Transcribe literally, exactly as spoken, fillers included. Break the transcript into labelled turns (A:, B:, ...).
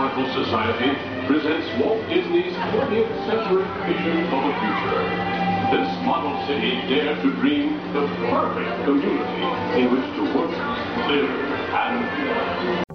A: Historical Society presents Walt Disney's twentieth century vision of the future. This model city dared to dream the perfect community in which to work, live, and play.